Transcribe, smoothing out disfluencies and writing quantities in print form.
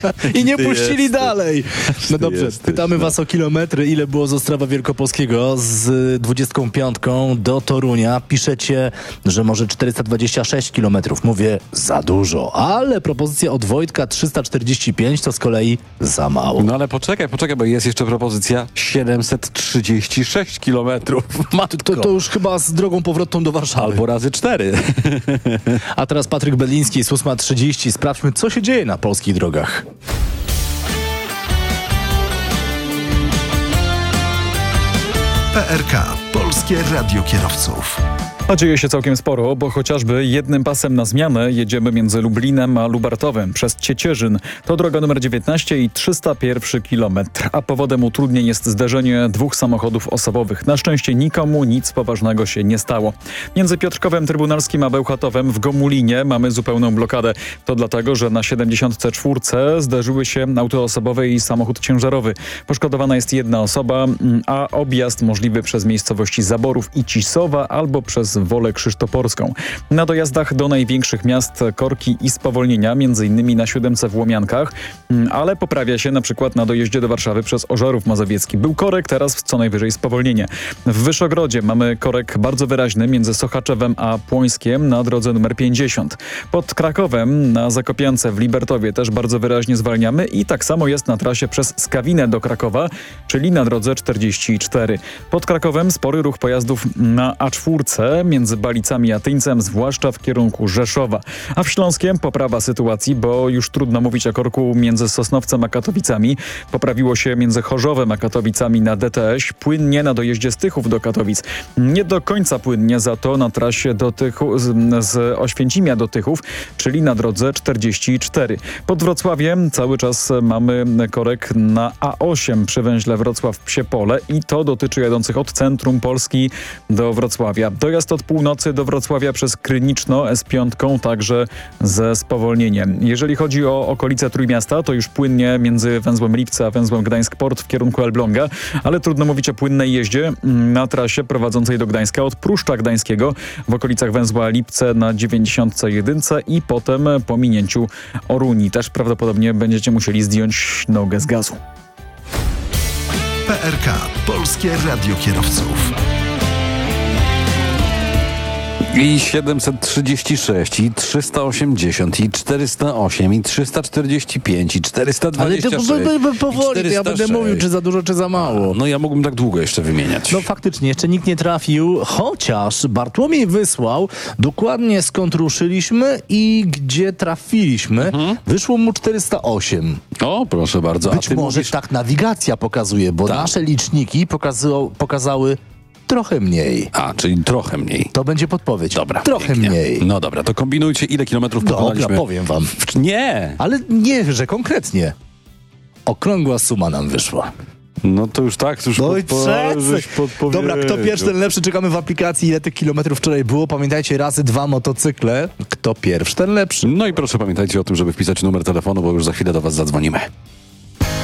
I nie puścili dalej. No dobrze, pytamy was o kilometry. Ile było z Ostrowa Wielkopolskiego z 25 do Torunia? Piszecie, że może 426 kilometrów. Mówię, za dużo. Ale propozycja od Wojtka 345 to z kolei za mało. No ale poczekaj, bo jest jeszcze propozycja 736 kilometrów. To już chyba z drogą powrotną do Warszawy. Albo razy 4. A teraz Patryk Bedliński jest 8:30. Sprawdźmy, co się dzieje na polskich drogach. PRK. Polskie Radio Kierowców. A dzieje się całkiem sporo, bo chociażby jednym pasem na zmianę jedziemy między Lublinem a Lubartowem przez Ciecierzyn. To droga numer 19 i 301 kilometr. A powodem utrudnień jest zderzenie dwóch samochodów osobowych. Na szczęście nikomu nic poważnego się nie stało. Między Piotrkowem Trybunalskim a Bełchatowem w Gomulinie mamy zupełną blokadę. To dlatego, że na 74 zderzyły się auto osobowe i samochód ciężarowy. Poszkodowana jest jedna osoba, a objazd możliwy przez miejscowości Zaborów i Cisowa albo przez Wolę Krzysztoporską. Na dojazdach do największych miast korki i spowolnienia, m.in. na Siódemce w Łomiankach, ale poprawia się na przykład na dojeździe do Warszawy przez Ożarów Mazowiecki. Był korek, teraz co najwyżej spowolnienie. W Wyszogrodzie mamy korek bardzo wyraźny między Sochaczewem a Płońskiem na drodze numer 50. Pod Krakowem na Zakopiance w Libertowie też bardzo wyraźnie zwalniamy i tak samo jest na trasie przez Skawinę do Krakowa, czyli na drodze 44. Pod Krakowem spory ruch pojazdów na A4 między Balicami a Tyńcem, zwłaszcza w kierunku Rzeszowa. A w Śląskiem poprawa sytuacji, bo już trudno mówić o korku między Sosnowcem a Katowicami. Poprawiło się między Chorzowem a Katowicami na DTS, płynnie na dojeździe z Tychów do Katowic. Nie do końca płynnie za to na trasie z Oświęcimia do Tychów, czyli na drodze 44. Pod Wrocławiem cały czas mamy korek na A8 przy węźle Wrocław-Psie Pole i to dotyczy jadących od centrum Polski do Wrocławia. Dojazd od północy do Wrocławia przez Kryniczno S5 także ze spowolnieniem. Jeżeli chodzi o okolice Trójmiasta, to już płynnie między węzłem Lipce a węzłem Gdańsk-Port w kierunku Elbląga, ale trudno mówić o płynnej jeździe na trasie prowadzącej do Gdańska od Pruszcza Gdańskiego w okolicach węzła Lipce na 91 i potem po minięciu Oruni. Też prawdopodobnie będziecie musieli zdjąć nogę z gazu. PRK. Polskie Radio Kierowców. I 736, i 380, i 408, i 345, i 426, Ale powoli, i ja będę mówił, czy za dużo, czy za mało. No ja mógłbym tak długo jeszcze wymieniać. No faktycznie, jeszcze nikt nie trafił, chociaż Bartłomiej wysłał dokładnie skąd ruszyliśmy i gdzie trafiliśmy. Wyszło mu 408. O, proszę bardzo. Być może tak nawigacja pokazuje, bo nasze liczniki pokazały trochę mniej. A, czyli trochę mniej. To będzie podpowiedź. Dobra, trochę pięknie. mniej. No dobra, to kombinujcie, ile kilometrów pokonaliśmy. Dobra, powiem wam. Nie! Ale nie, że konkretnie. Okrągła suma nam wyszła. No to już tak, to już Dobra, kto pierwszy, ten lepszy. Czekamy w aplikacji, ile tych kilometrów wczoraj było. Pamiętajcie, razy 2 motocykle. Kto pierwszy, ten lepszy. No i proszę pamiętajcie o tym, żeby wpisać numer telefonu, bo już za chwilę do was zadzwonimy.